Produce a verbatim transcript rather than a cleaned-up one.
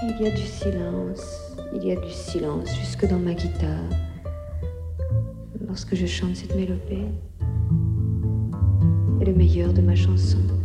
Il y a du silence, il y a du silence jusque dans ma guitare. Lorsque je chante cette mélopée, est le meilleur de ma chanson.